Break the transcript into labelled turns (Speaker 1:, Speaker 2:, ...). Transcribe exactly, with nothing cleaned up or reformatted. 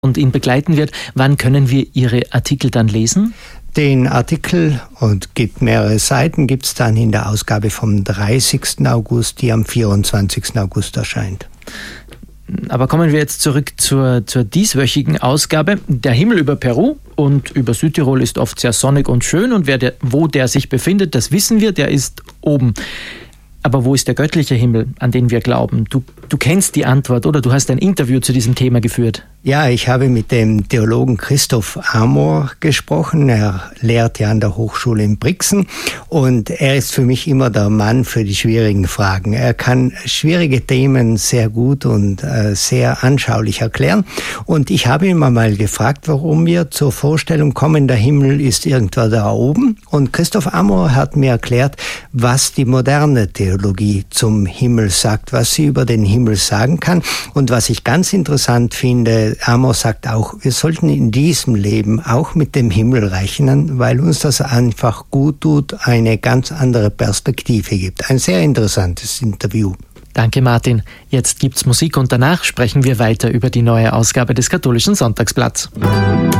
Speaker 1: und ihn begleiten wird. Wann können wir Ihre Artikel dann lesen?
Speaker 2: Den Artikel, und gibt mehrere Seiten, gibt es dann in der Ausgabe vom dreißigsten August, die am vierundzwanzigsten August erscheint.
Speaker 1: Aber kommen wir jetzt zurück zur, zur dieswöchigen Ausgabe. Der Himmel über Peru und über Südtirol ist oft sehr sonnig und schön, und wer der, wo der sich befindet, das wissen wir, der ist oben. Aber wo ist der göttliche Himmel, an den wir glauben? Du, du kennst die Antwort, oder? Du hast ein Interview zu diesem Thema geführt.
Speaker 2: Ja, ich habe mit dem Theologen Christoph Amor gesprochen. Er lehrt ja an der Hochschule in Brixen, und er ist für mich immer der Mann für die schwierigen Fragen. Er kann schwierige Themen sehr gut und äh, sehr anschaulich erklären. Und ich habe ihn mal gefragt, warum wir zur Vorstellung kommen, der Himmel ist irgendwo da oben. Und Christoph Amor hat mir erklärt, was die moderne Theologie zum Himmel sagt, was sie über den Himmel sagen kann. Und was ich ganz interessant finde, Amor sagt auch, wir sollten in diesem Leben auch mit dem Himmel rechnen, weil uns das einfach gut tut, eine ganz andere Perspektive gibt. Ein sehr interessantes Interview.
Speaker 1: Danke, Martin. Jetzt gibt's Musik, und danach sprechen wir weiter über die neue Ausgabe des Katholischen Sonntagsblatts.